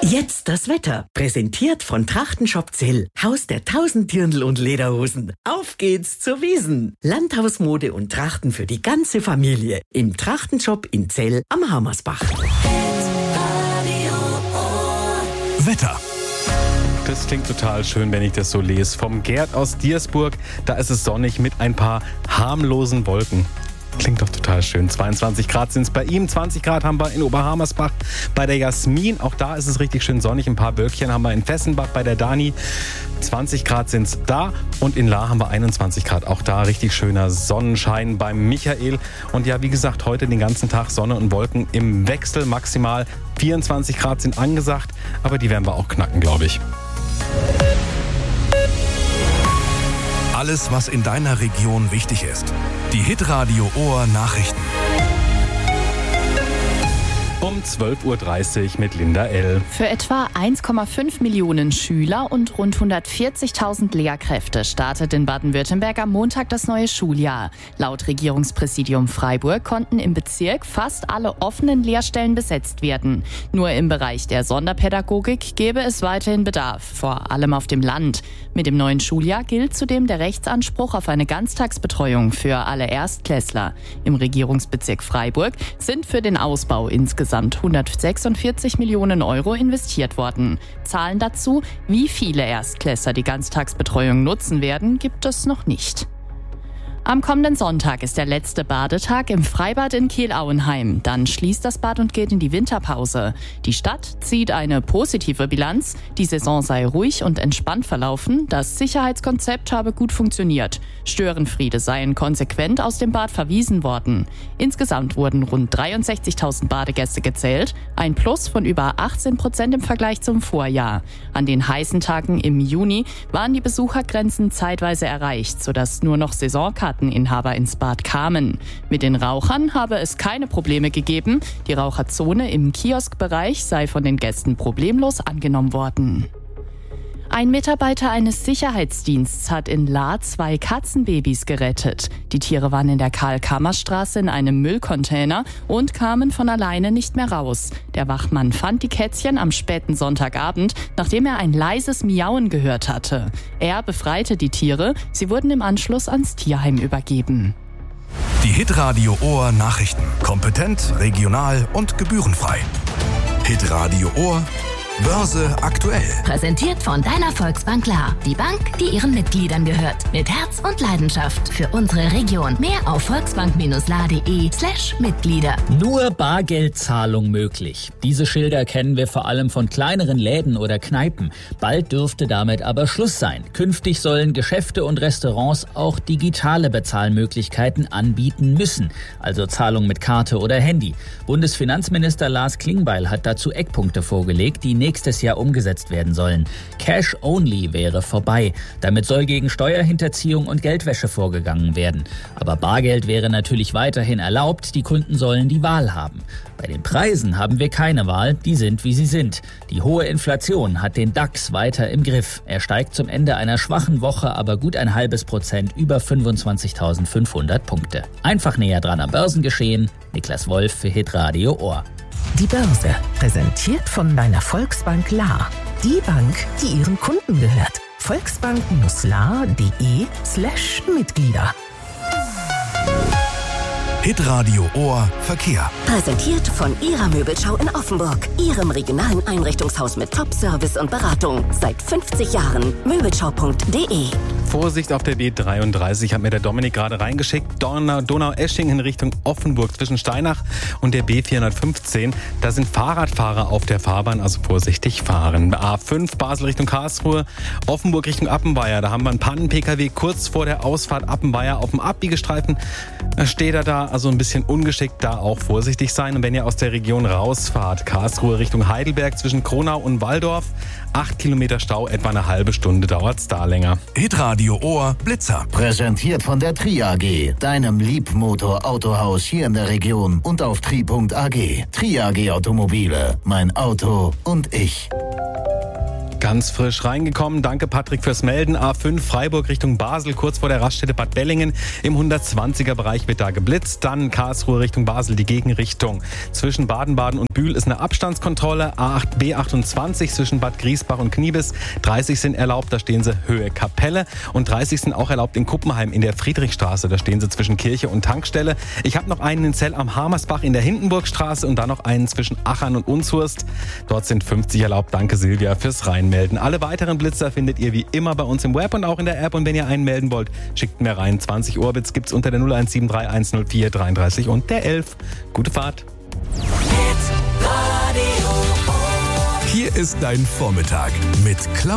Jetzt das Wetter. Präsentiert von Trachtenshop Zell. Haus der 1000 Dirndl und Lederhosen. Auf geht's zur Wiesn. Landhausmode und Trachten für die ganze Familie. Im Trachtenshop in Zell am Hammersbach. Wetter. Das klingt total schön, wenn ich das so lese. Vom Gerd aus Diersburg, da ist es sonnig mit ein paar harmlosen Wolken. Klingt doch total schön. 22 Grad sind es bei ihm, 20 Grad haben wir in Oberhammersbach bei der Jasmin. Auch da ist es richtig schön sonnig. Ein paar Wölkchen haben wir in Fessenbach bei der Dani. 20 Grad sind es da und in Lahr haben wir 21 Grad. Auch da richtig schöner Sonnenschein beim Michael. Und ja, wie gesagt, heute den ganzen Tag Sonne und Wolken im Wechsel. Maximal 24 Grad sind angesagt, aber die werden wir auch knacken, glaube ich. Alles, was in deiner Region wichtig ist. Die Hitradio Ohr Nachrichten. Um 12.30 Uhr mit Linda L. Für etwa 1,5 Millionen Schüler und rund 140.000 Lehrkräfte startet in Baden-Württemberg am Montag das neue Schuljahr. Laut Regierungspräsidium Freiburg konnten im Bezirk fast alle offenen Lehrstellen besetzt werden. Nur im Bereich der Sonderpädagogik gäbe es weiterhin Bedarf, vor allem auf dem Land. Mit dem neuen Schuljahr gilt zudem der Rechtsanspruch auf eine Ganztagsbetreuung für alle Erstklässler. Im Regierungsbezirk Freiburg sind für den Ausbau insgesamt 146 Millionen Euro investiert worden. Zahlen dazu, wie viele Erstklässler die Ganztagsbetreuung nutzen werden, gibt es noch nicht. Am kommenden Sonntag ist der letzte Badetag im Freibad in Kehl-Auenheim. Dann schließt das Bad und geht in die Winterpause. Die Stadt zieht eine positive Bilanz. Die Saison sei ruhig und entspannt verlaufen. Das Sicherheitskonzept habe gut funktioniert. Störenfriede seien konsequent aus dem Bad verwiesen worden. Insgesamt wurden rund 63.000 Badegäste gezählt. Ein Plus von über 18% im Vergleich zum Vorjahr. An den heißen Tagen im Juni waren die Besuchergrenzen zeitweise erreicht, sodass nur noch Saisonkarteninhaber ins Bad kamen. Mit den Rauchern habe es keine Probleme gegeben. Die Raucherzone im Kioskbereich sei von den Gästen problemlos angenommen worden. Ein Mitarbeiter eines Sicherheitsdienstes hat in Lahr 2 Katzenbabys gerettet. Die Tiere waren in der Karl-Kammer-Straße in einem Müllcontainer und kamen von alleine nicht mehr raus. Der Wachmann fand die Kätzchen am späten Sonntagabend, nachdem er ein leises Miauen gehört hatte. Er befreite die Tiere. Sie wurden im Anschluss ans Tierheim übergeben. Die Hitradio Ohr Nachrichten. Kompetent, regional und gebührenfrei. Hitradio Ohr Börse aktuell. Präsentiert von deiner Volksbank Lahr. Die Bank, die ihren Mitgliedern gehört. Mit Herz und Leidenschaft für unsere Region. Mehr auf volksbank-lahr.de/Mitglieder. Nur Bargeldzahlung möglich. Diese Schilder kennen wir vor allem von kleineren Läden oder Kneipen. Bald dürfte damit aber Schluss sein. Künftig sollen Geschäfte und Restaurants auch digitale Bezahlmöglichkeiten anbieten müssen. Also Zahlung mit Karte oder Handy. Bundesfinanzminister Lars Klingbeil hat dazu Eckpunkte vorgelegt, die nächstes Jahr umgesetzt werden sollen. Cash Only wäre vorbei. Damit soll gegen Steuerhinterziehung und Geldwäsche vorgegangen werden. Aber Bargeld wäre natürlich weiterhin erlaubt. Die Kunden sollen die Wahl haben. Bei den Preisen haben wir keine Wahl. Die sind, wie sie sind. Die hohe Inflation hat den DAX weiter im Griff. Er steigt zum Ende einer schwachen Woche aber gut 0,5% über 25.500 Punkte. Einfach näher dran am Börsengeschehen. Niklas Wolf für Hitradio Ohr. Die Börse, präsentiert von deiner Volksbank Lahr. Die Bank, die ihren Kunden gehört. volksbank-lahr.de/Mitglieder. Hitradio Ohr Verkehr. Präsentiert von Ihrer Möbelschau in Offenburg. Ihrem regionalen Einrichtungshaus mit Top-Service und Beratung. Seit 50 Jahren. Möbelschau.de. Vorsicht auf der B33, hat mir der Dominik gerade reingeschickt. Donau-Esching in Richtung Offenburg zwischen Steinach und der B415. Da sind Fahrradfahrer auf der Fahrbahn, also vorsichtig fahren. A5 Basel Richtung Karlsruhe, Offenburg Richtung Appenweier. Da haben wir einen Pannen-PKW kurz vor der Ausfahrt Appenweier auf dem Abbiegestreifen. Steht er da, also ein bisschen ungeschickt, da auch vorsichtig sein. Und wenn ihr aus der Region rausfahrt, Karlsruhe Richtung Heidelberg zwischen Kronau und Walldorf, 8 Kilometer Stau, etwa eine halbe Stunde dauert's da länger. Hitradio Ohr Blitzer. Präsentiert von der Tri AG, deinem Liebmotor-Autohaus hier in der Region und auf tri.ag. Tri AG Automobile, mein Auto und ich. Ganz frisch reingekommen. Danke Patrick fürs Melden. A5 Freiburg Richtung Basel, kurz vor der Raststätte Bad Bellingen. Im 120er-Bereich wird da geblitzt. Dann Karlsruhe Richtung Basel, die Gegenrichtung. Zwischen Baden-Baden und Bühl ist eine Abstandskontrolle. A8 B28 zwischen Bad Griesbach und Kniebis. 30 sind erlaubt, da stehen sie Höhe Kapelle. Und 30 sind auch erlaubt in Kuppenheim in der Friedrichstraße. Da stehen sie zwischen Kirche und Tankstelle. Ich habe noch einen in Zell am Hamersbach in der Hindenburgstraße und dann noch einen zwischen Achern und Unshurst. Dort sind 50 erlaubt. Danke Silvia fürs Reinmelden. Alle weiteren Blitzer findet ihr wie immer bei uns im Web und auch in der App. Und wenn ihr einen melden wollt, schickt mir rein. 20 Orbits gibt's unter der 0173 104 33 und der 11. Gute Fahrt. Hier ist dein Vormittag mit